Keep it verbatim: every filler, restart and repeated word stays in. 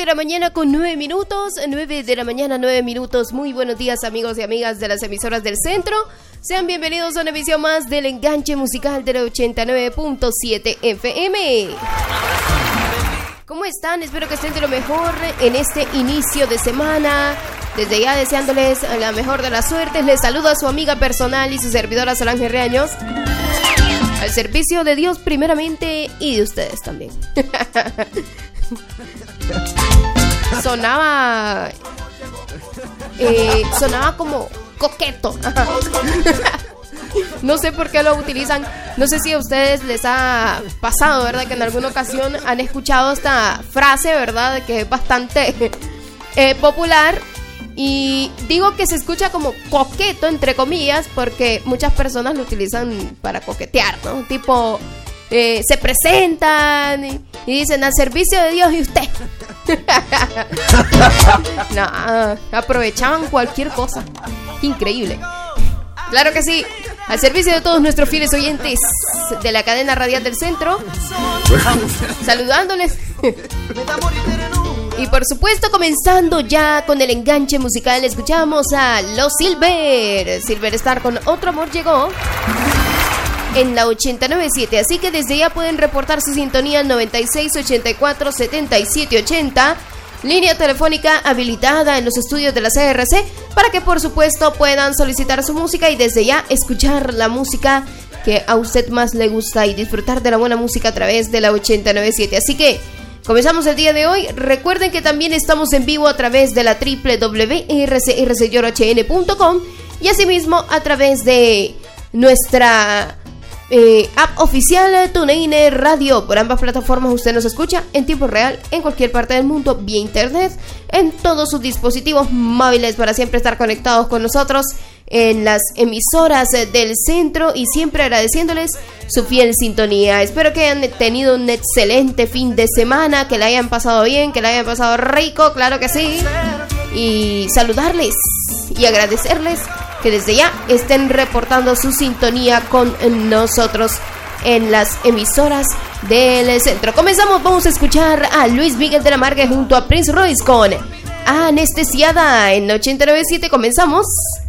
de la mañana con nueve minutos, nueve de la mañana, nueve minutos. Muy buenos días, amigos y amigas de las emisoras del centro. Sean bienvenidos a una emisión más del Enganche Musical de la ochenta y nueve punto siete F M. ¿Cómo están? Espero que estén de lo mejor en este inicio de semana. Desde ya deseándoles la mejor de las suertes, les saluda a su amiga personal y su servidora Solange Reaños. Al servicio de Dios primeramente y de ustedes también. Sonaba eh, sonaba como coqueto. No sé por qué lo utilizan. No sé si a ustedes les ha pasado, ¿verdad? Que en alguna ocasión han escuchado esta frase, ¿verdad? Que es bastante eh, popular. Y digo que se escucha como coqueto, entre comillas, porque muchas personas lo utilizan para coquetear, ¿no? Tipo, eh, se presentan y, y dicen al servicio de Dios y usted. No, aprovechaban cualquier cosa. Increíble. Claro que sí, al servicio de todos nuestros fieles oyentes de la cadena radial del centro, saludándoles. Y por supuesto, comenzando ya con el enganche musical, escuchamos a Los Silver. Silver Star con Otro Amor llegó en la ochenta y nueve punto siete. Así que desde ya pueden reportar su sintonía al noventa y seis, ochenta y cuatro, setenta y siete, ochenta. Línea telefónica habilitada en los estudios de la C R C para que por supuesto puedan solicitar su música y desde ya escuchar la música que a usted más le gusta y disfrutar de la buena música a través de la ochenta y nueve punto siete. Así que comenzamos el día de hoy. Recuerden que también estamos en vivo a través de la doble u doble u doble u punto r c r c y oro h n punto com y asimismo a través de nuestra eh, app oficial TuneIn Radio. Por ambas plataformas usted nos escucha en tiempo real en cualquier parte del mundo vía internet, en todos sus dispositivos móviles para siempre estar conectados con nosotros en las emisoras del centro y siempre agradeciéndoles su fiel sintonía. Espero que hayan tenido un excelente fin de semana, que la hayan pasado bien, que la hayan pasado rico, claro que sí. Y saludarles y agradecerles que desde ya estén reportando su sintonía con nosotros en las emisoras del centro. Comenzamos, vamos a escuchar a Luis Miguel de la Marga junto a Prince Royce con Anestesiada en ochenta y nueve punto siete. Comenzamos.